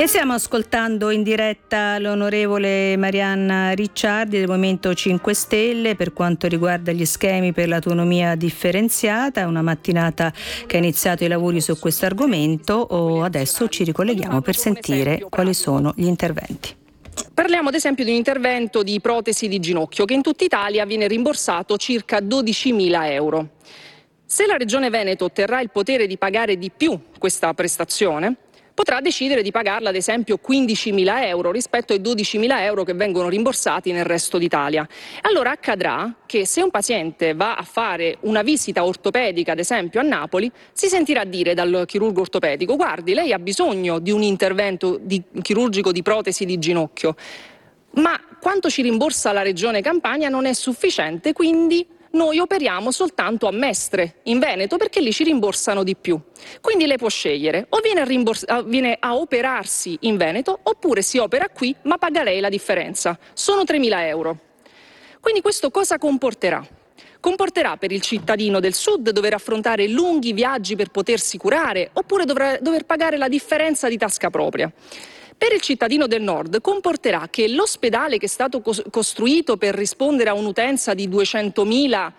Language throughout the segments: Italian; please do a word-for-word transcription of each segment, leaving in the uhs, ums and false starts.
E stiamo ascoltando in diretta l'onorevole Marianna Ricciardi del Movimento cinque Stelle per quanto riguarda gli schemi per l'autonomia differenziata. È una mattinata che ha iniziato i lavori su questo argomento. O adesso ci ricolleghiamo per sentire quali sono gli interventi. Parliamo ad esempio di un intervento di protesi di ginocchio che in tutta Italia viene rimborsato circa dodicimila euro. Se la Regione Veneto otterrà il potere di pagare di più questa prestazione, potrà decidere di pagarla ad esempio quindicimila euro rispetto ai dodicimila euro che vengono rimborsati nel resto d'Italia. Allora accadrà che se un paziente va a fare una visita ortopedica ad esempio a Napoli, si sentirà dire dal chirurgo ortopedico: guardi, lei ha bisogno di un intervento di, chirurgico di protesi di ginocchio, ma quanto ci rimborsa la Regione Campania non è sufficiente, quindi noi operiamo soltanto a Mestre, in Veneto, perché lì ci rimborsano di più. Quindi lei può scegliere, o viene a, rimbors- viene a operarsi in Veneto, oppure si opera qui, ma paga lei la differenza. Sono tremila euro. Quindi questo cosa comporterà? Comporterà per il cittadino del sud dover affrontare lunghi viaggi per potersi curare, oppure dovrà, dover pagare la differenza di tasca propria. Per il cittadino del nord comporterà che l'ospedale che è stato costruito per rispondere a un'utenza di duecentomila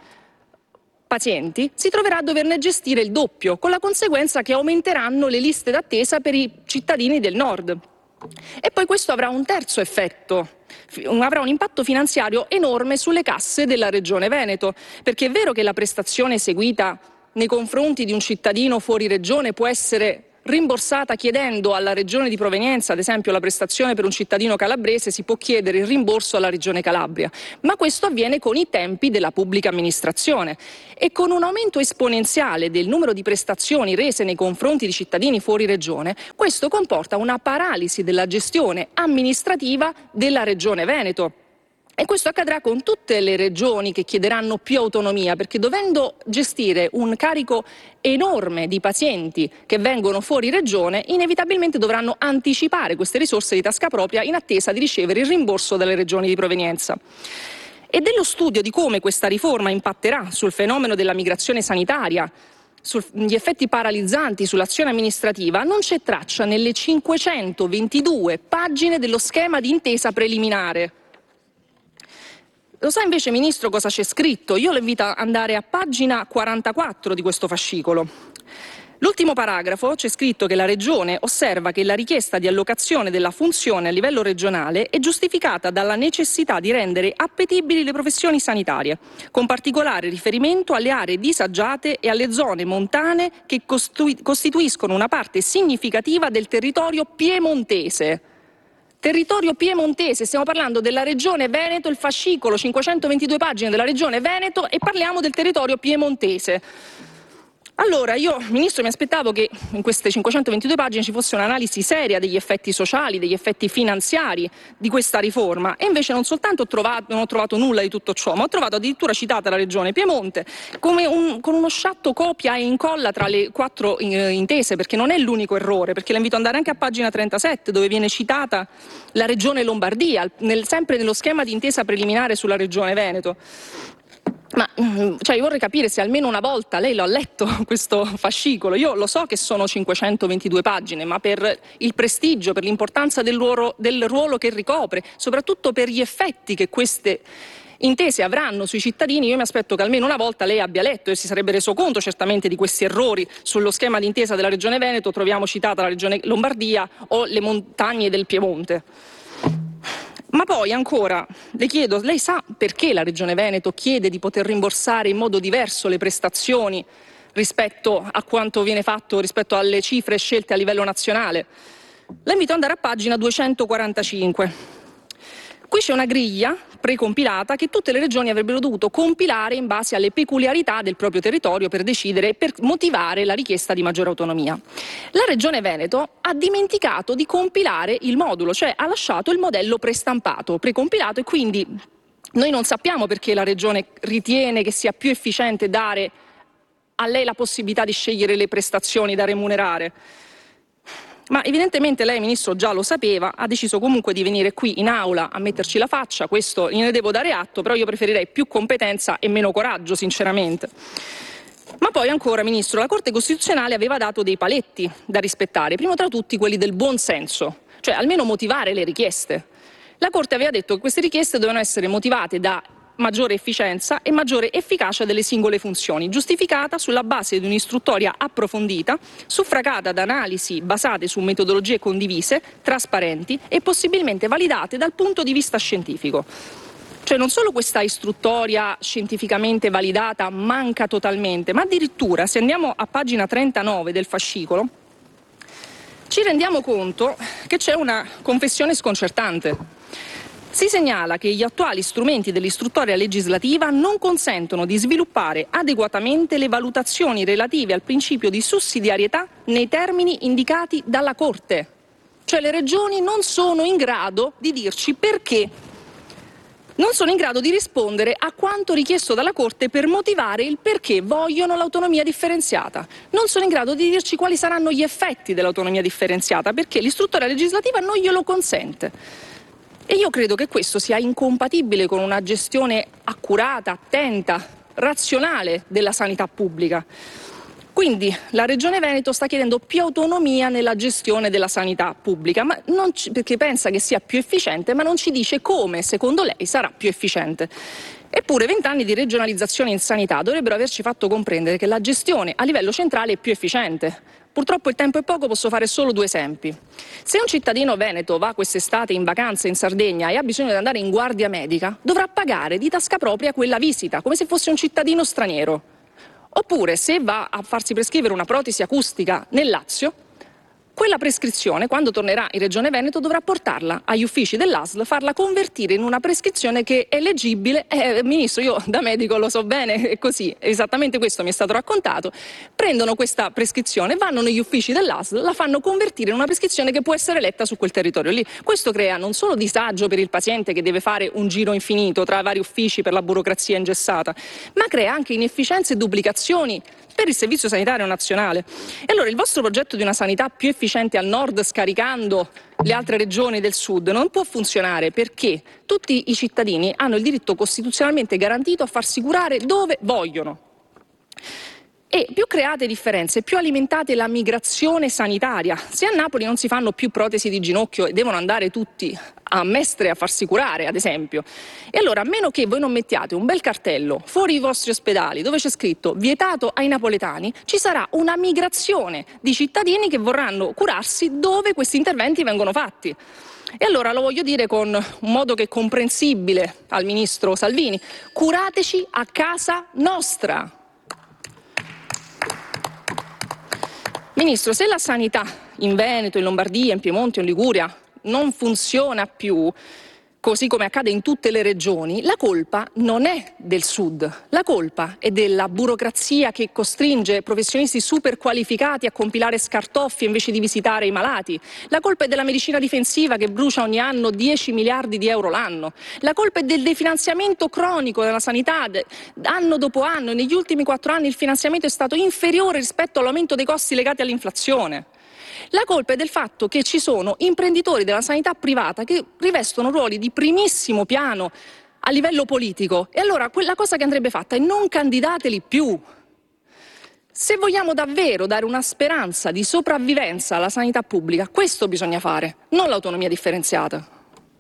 pazienti si troverà a doverne gestire il doppio, con la conseguenza che aumenteranno le liste d'attesa per i cittadini del nord. E poi questo avrà un terzo effetto, avrà un impatto finanziario enorme sulle casse della Regione Veneto, perché è vero che la prestazione eseguita nei confronti di un cittadino fuori regione può essere rimborsata chiedendo alla regione di provenienza, ad esempio la prestazione per un cittadino calabrese si può chiedere il rimborso alla regione Calabria, ma questo avviene con i tempi della pubblica amministrazione e con un aumento esponenziale del numero di prestazioni rese nei confronti di cittadini fuori regione. Questo comporta una paralisi della gestione amministrativa della Regione Veneto. E questo accadrà con tutte le regioni che chiederanno più autonomia, perché dovendo gestire un carico enorme di pazienti che vengono fuori regione, inevitabilmente dovranno anticipare queste risorse di tasca propria in attesa di ricevere il rimborso dalle regioni di provenienza. E dello studio di come questa riforma impatterà sul fenomeno della migrazione sanitaria, sugli effetti paralizzanti sull'azione amministrativa, non c'è traccia nelle cinquecentoventidue pagine dello schema di intesa preliminare. Lo sa invece, Ministro, cosa c'è scritto? Io lo invito ad andare a pagina quarantaquattro di questo fascicolo. L'ultimo paragrafo c'è scritto che la Regione osserva che la richiesta di allocazione della funzione a livello regionale è giustificata dalla necessità di rendere appetibili le professioni sanitarie, con particolare riferimento alle aree disagiate e alle zone montane che costituiscono una parte significativa del territorio piemontese. Territorio piemontese, stiamo parlando della Regione Veneto, il fascicolo, cinquecentoventidue pagine della Regione Veneto e parliamo del territorio piemontese. Allora io, Ministro, mi aspettavo che in queste cinquecentoventidue pagine ci fosse un'analisi seria degli effetti sociali, degli effetti finanziari di questa riforma e invece non soltanto ho trovato, non ho trovato nulla di tutto ciò, ma ho trovato addirittura citata la Regione Piemonte come un, con uno sciatto copia e incolla tra le quattro intese, perché non è l'unico errore, perché la invito ad andare anche a pagina trentasette dove viene citata la Regione Lombardia, nel, sempre nello schema di intesa preliminare sulla Regione Veneto. Ma cioè, io vorrei capire se almeno una volta lei lo ha letto questo fascicolo. Io lo so che sono cinquecentoventidue pagine, ma per il prestigio, per l'importanza del ruolo, del ruolo che ricopre, soprattutto per gli effetti che queste intese avranno sui cittadini, io mi aspetto che almeno una volta lei abbia letto e si sarebbe reso conto certamente di questi errori. Sullo schema di intesa della Regione Veneto troviamo citata la Regione Lombardia o le montagne del Piemonte. Ma poi ancora le chiedo, lei sa perché la Regione Veneto chiede di poter rimborsare in modo diverso le prestazioni rispetto a quanto viene fatto rispetto alle cifre scelte a livello nazionale? La invito ad andare a pagina duecentoquarantacinque. Qui c'è una griglia precompilata che tutte le regioni avrebbero dovuto compilare in base alle peculiarità del proprio territorio per decidere e per motivare la richiesta di maggiore autonomia. La Regione Veneto ha dimenticato di compilare il modulo, cioè ha lasciato il modello prestampato, precompilato, e quindi noi non sappiamo perché la Regione ritiene che sia più efficiente dare a lei la possibilità di scegliere le prestazioni da remunerare. Ma evidentemente lei, Ministro, già lo sapeva, ha deciso comunque di venire qui in aula a metterci la faccia, questo gliene devo dare atto, però io preferirei più competenza e meno coraggio, sinceramente. Ma poi ancora, Ministro, la Corte Costituzionale aveva dato dei paletti da rispettare, primo tra tutti quelli del buon senso. cioè almeno motivare le richieste. La Corte aveva detto che queste richieste dovevano essere motivate da maggiore efficienza e maggiore efficacia delle singole funzioni, giustificata sulla base di un'istruttoria approfondita, suffragata da analisi basate su metodologie condivise, trasparenti e possibilmente validate dal punto di vista scientifico. Cioè non solo questa istruttoria scientificamente validata manca totalmente, ma addirittura se andiamo a pagina trentanove del fascicolo ci rendiamo conto che c'è una confessione sconcertante. Si segnala che gli attuali strumenti dell'istruttoria legislativa non consentono di sviluppare adeguatamente le valutazioni relative al principio di sussidiarietà nei termini indicati dalla Corte. Cioè le regioni non sono in grado di dirci perché, non sono in grado di rispondere a quanto richiesto dalla Corte per motivare il perché vogliono l'autonomia differenziata. Non sono in grado di dirci quali saranno gli effetti dell'autonomia differenziata perché l'istruttoria legislativa non glielo consente. E io credo che questo sia incompatibile con una gestione accurata, attenta, razionale della sanità pubblica. Quindi la Regione Veneto sta chiedendo più autonomia nella gestione della sanità pubblica, ma non ci, perché pensa che sia più efficiente, ma non ci dice come, secondo lei, sarà più efficiente. Eppure vent'anni di regionalizzazione in sanità dovrebbero averci fatto comprendere che la gestione a livello centrale è più efficiente. Purtroppo il tempo è poco, posso fare solo due esempi. Se un cittadino veneto va quest'estate in vacanza in Sardegna e ha bisogno di andare in guardia medica, dovrà pagare di tasca propria quella visita, come se fosse un cittadino straniero. Oppure se va a farsi prescrivere una protesi acustica nel Lazio, quella prescrizione, quando tornerà in Regione Veneto, dovrà portarla agli uffici dell'A S L, farla convertire in una prescrizione che è leggibile. Eh, Ministro, io da medico lo so bene, è così, esattamente questo mi è stato raccontato. Prendono questa prescrizione, vanno negli uffici dell'A S L, la fanno convertire in una prescrizione che può essere letta su quel territorio lì. Questo crea non solo disagio per il paziente che deve fare un giro infinito tra vari uffici per la burocrazia ingessata, ma crea anche inefficienze e duplicazioni per il Servizio Sanitario Nazionale. E allora il vostro progetto di una sanità più efficiente al nord, scaricando le altre regioni del sud, non può funzionare perché tutti i cittadini hanno il diritto costituzionalmente garantito a farsi curare dove vogliono. E più create differenze, più alimentate la migrazione sanitaria. Se a Napoli non si fanno più protesi di ginocchio e devono andare tutti a Mestre a farsi curare, ad esempio, e allora a meno che voi non mettiate un bel cartello fuori i vostri ospedali dove c'è scritto vietato ai napoletani, ci sarà una migrazione di cittadini che vorranno curarsi dove questi interventi vengono fatti. E allora lo voglio dire con un modo che è comprensibile al ministro Salvini: curateci a casa nostra. Ministro, se la sanità in Veneto, in Lombardia, in Piemonte o in Liguria non funziona più, così come accade in tutte le regioni, la colpa non è del Sud, la colpa è della burocrazia che costringe professionisti super qualificati a compilare scartoffie invece di visitare i malati, la colpa è della medicina difensiva che brucia ogni anno dieci miliardi di euro l'anno, la colpa è del definanziamento cronico della sanità, anno dopo anno, e negli ultimi quattro anni il finanziamento è stato inferiore rispetto all'aumento dei costi legati all'inflazione. La colpa è del fatto che ci sono imprenditori della sanità privata che rivestono ruoli di primissimo piano a livello politico, e allora quella cosa che andrebbe fatta è non candidateli più. Se vogliamo davvero dare una speranza di sopravvivenza alla sanità pubblica, questo bisogna fare, non l'autonomia differenziata.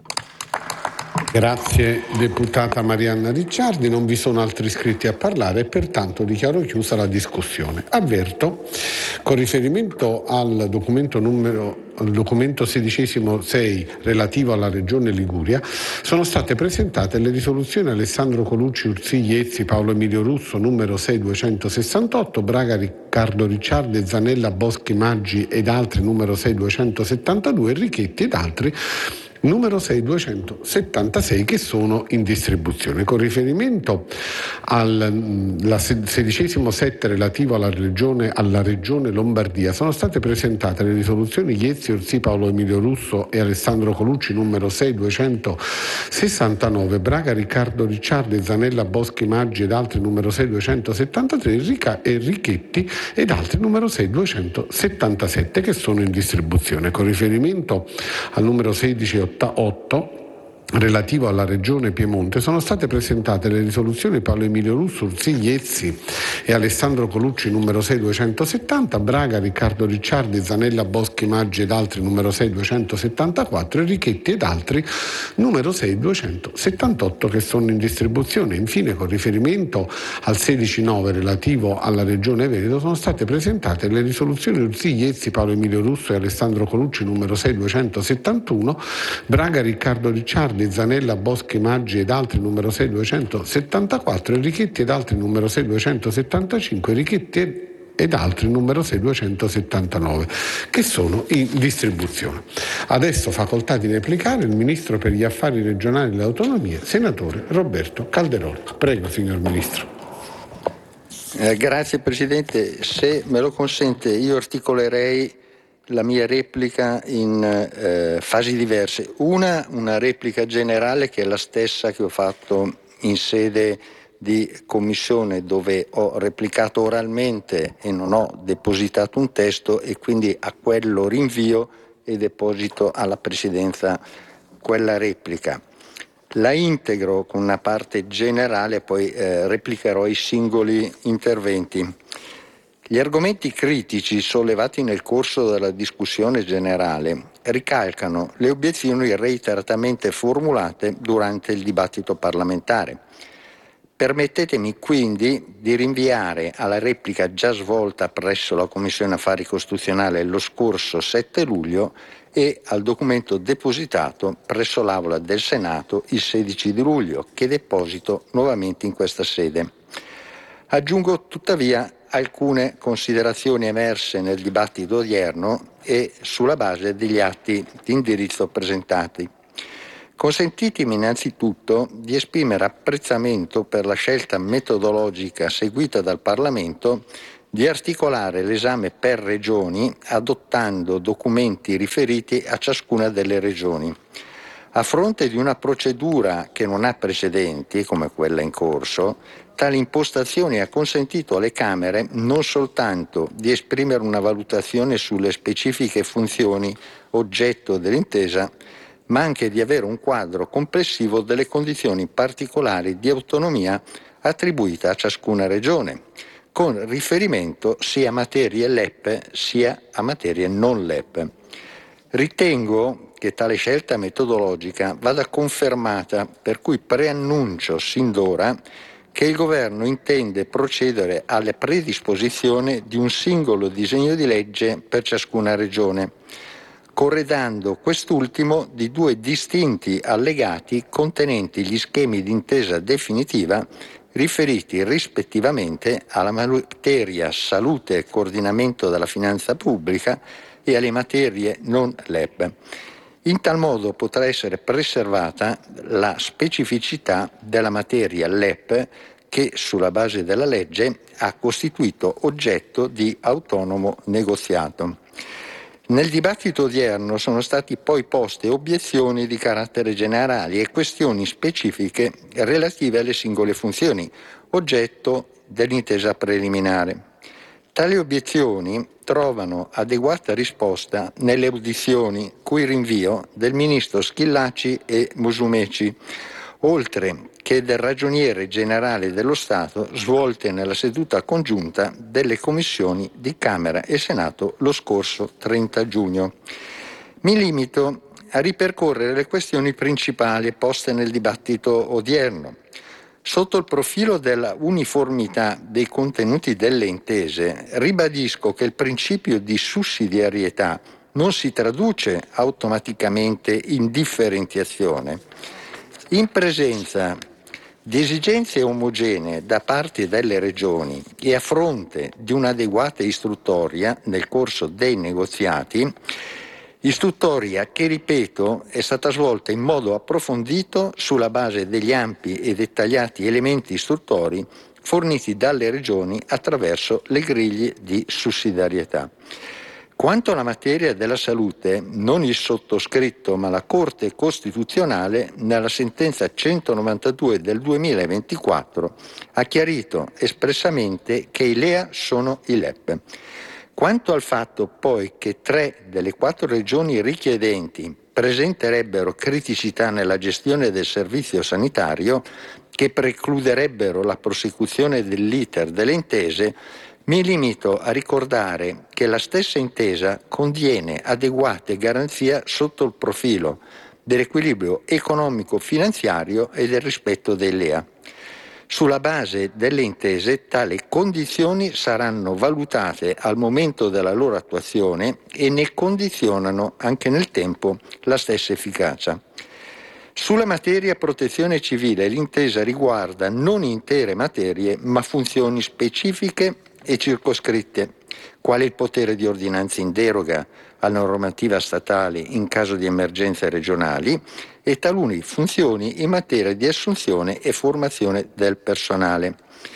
Grazie deputata Marianna Ricciardi, non vi sono altri iscritti a parlare e pertanto dichiaro chiusa la discussione. Avverto, con riferimento al documento numero al documento sedicesimo sei relativo alla Regione Liguria, sono state presentate le risoluzioni Alessandro Colucci, Ursigli, Ezzi, Paolo Emilio Russo numero sei duecentosessantotto, Braga, Riccardo Ricciardi, Zanella, Boschi, Maggi ed altri numero sei duecentosettantadue, Richetti ed altri numero sei duecentosettantasei, che sono in distribuzione. Con riferimento al sedicesimo sette relativo alla regione, alla regione Lombardia, sono state presentate le risoluzioni Iezzi, Orsi, Paolo Emilio Russo e Alessandro Colucci numero sei duecentosessantanove, Braga, Riccardo Ricciardi, Zanella, Boschi, Maggi ed altri numero sei duecentosettantatré, Rica e Richetti ed altri numero sei duecentosettantasette, che sono in distribuzione. Con riferimento al numero sedici otto relativo alla regione Piemonte sono state presentate le risoluzioni Paolo Emilio Russo, Urzì Iezzi e Alessandro Colucci numero sei duecentosettanta, Braga, Riccardo Ricciardi, Zanella, Boschi, Maggi ed altri numero sei duecentosettantaquattro e Richetti ed altri numero sei duecentosettantotto che sono in distribuzione. Infine, con riferimento al sedici nove relativo alla regione Veneto sono state presentate le risoluzioni Urzì Iezzi, Paolo Emilio Russo e Alessandro Colucci numero sei duecentosettantuno, Braga, Riccardo Ricciardi, Zanella, Boschi, Maggi ed altri numero sei duecentosettantaquattro e Richetti ed altri numero sei duecentosettantacinque, Richetti ed altri numero sei duecentosettantanove che sono in distribuzione. Adesso facoltà di replicare il Ministro per gli Affari Regionali e le Autonomie, senatore Roberto Calderoli. Prego, signor Ministro. Eh, grazie Presidente, se me lo consente io articolerei la mia replica in eh, fasi diverse. Una, una replica generale che è la stessa che ho fatto in sede di commissione, dove ho replicato oralmente e non ho depositato un testo, e quindi a quello rinvio e deposito alla Presidenza quella replica. La integro con una parte generale, poi eh, replicherò i singoli interventi. Gli argomenti critici sollevati nel corso della discussione generale ricalcano le obiezioni reiteratamente formulate durante il dibattito parlamentare. Permettetemi quindi di rinviare alla replica già svolta presso la Commissione Affari Costituzionali lo scorso sette luglio e al documento depositato presso l'Aula del Senato il sedici di luglio, che deposito nuovamente in questa sede. Aggiungo tuttavia alcune considerazioni emerse nel dibattito odierno e sulla base degli atti di indirizzo presentati. Consentitemi innanzitutto di esprimere apprezzamento per la scelta metodologica seguita dal Parlamento di articolare l'esame per regioni adottando documenti riferiti a ciascuna delle regioni. A fronte di una procedura che non ha precedenti, come quella in corso, tale impostazione ha consentito alle Camere non soltanto di esprimere una valutazione sulle specifiche funzioni oggetto dell'intesa, ma anche di avere un quadro complessivo delle condizioni particolari di autonomia attribuita a ciascuna regione, con riferimento sia a materie L E P sia a materie non L E P. Ritengo che tale scelta metodologica vada confermata, per cui preannuncio sin d'ora che il Governo intende procedere alla predisposizione di un singolo disegno di legge per ciascuna regione, corredando quest'ultimo di due distinti allegati contenenti gli schemi d'intesa definitiva riferiti rispettivamente alla materia salute e coordinamento della finanza pubblica e alle materie non L E P. In tal modo potrà essere preservata la specificità della materia L E P che, sulla base della legge, ha costituito oggetto di autonomo negoziato. Nel dibattito odierno sono stati poi poste obiezioni di carattere generale e questioni specifiche relative alle singole funzioni, oggetto dell'intesa preliminare. Tali obiezioni trovano adeguata risposta nelle audizioni, cui rinvio, del ministro Schillaci e Musumeci, oltre che del Ragioniere Generale dello Stato, svolte nella seduta congiunta delle commissioni di Camera e Senato lo scorso trenta giugno. Mi limito a ripercorrere le questioni principali poste nel dibattito odierno. Sotto il profilo della uniformità dei contenuti delle intese, ribadisco che il principio di sussidiarietà non si traduce automaticamente in differenziazione. In presenza di esigenze omogenee da parte delle regioni e a fronte di un'adeguata istruttoria nel corso dei negoziati, istruttoria che, ripeto, è stata svolta in modo approfondito sulla base degli ampi e dettagliati elementi istruttori forniti dalle regioni attraverso le griglie di sussidiarietà. Quanto alla materia della salute, non il sottoscritto ma la Corte Costituzionale, nella sentenza centonovantadue del duemilaventiquattro, ha chiarito espressamente che i L E A sono i L E P. Quanto al fatto poi che tre delle quattro regioni richiedenti presenterebbero criticità nella gestione del servizio sanitario che precluderebbero la prosecuzione dell'iter delle intese, mi limito a ricordare che la stessa intesa contiene adeguate garanzie sotto il profilo dell'equilibrio economico-finanziario e del rispetto dei L E A. Sulla base delle intese, tali condizioni saranno valutate al momento della loro attuazione e ne condizionano anche nel tempo la stessa efficacia. Sulla materia protezione civile, l'intesa riguarda non intere materie, ma funzioni specifiche e circoscritte, quale il potere di ordinanza in deroga alla normativa statale in caso di emergenze regionali e talune funzioni in materia di assunzione e formazione del personale.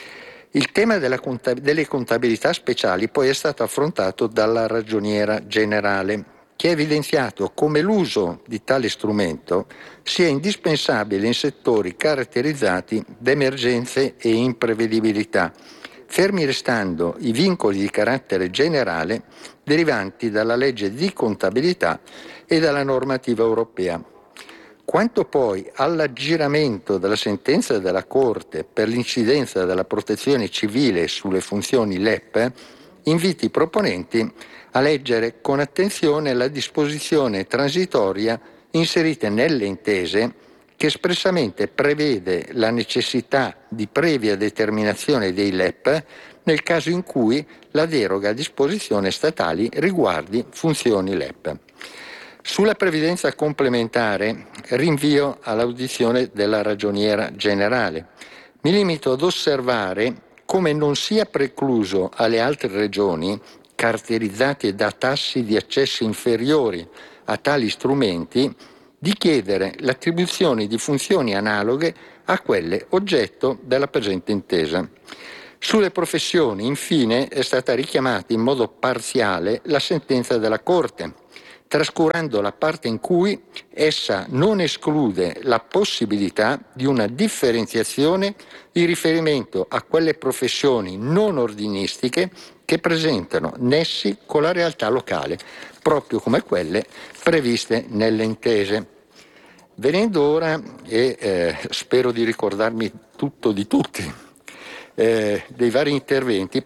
Il tema della contab- delle contabilità speciali poi è stato affrontato dalla ragioniera generale, che ha evidenziato come l'uso di tale strumento sia indispensabile in settori caratterizzati da emergenze e imprevedibilità, fermi restando i vincoli di carattere generale derivanti dalla legge di contabilità e dalla normativa europea. Quanto poi all'aggiramento della sentenza della Corte per l'incidenza della protezione civile sulle funzioni L E P, invito i proponenti a leggere con attenzione la disposizione transitoria inserita nelle intese che espressamente prevede la necessità di previa determinazione dei L E P nel caso in cui la deroga a disposizioni statali riguardi funzioni L E P. Sulla previdenza complementare rinvio all'audizione della ragioniera generale. Mi limito ad osservare come non sia precluso alle altre regioni, caratterizzate da tassi di accesso inferiori a tali strumenti, di chiedere l'attribuzione di funzioni analoghe a quelle oggetto della presente intesa. Sulle professioni, infine, è stata richiamata in modo parziale la sentenza della Corte, trascurando la parte in cui essa non esclude la possibilità di una differenziazione in riferimento a quelle professioni non ordinistiche che presentano nessi con la realtà locale, proprio come quelle previste nelle intese. Venendo ora, e eh, spero di ricordarmi tutto di tutti, eh, dei vari interventi,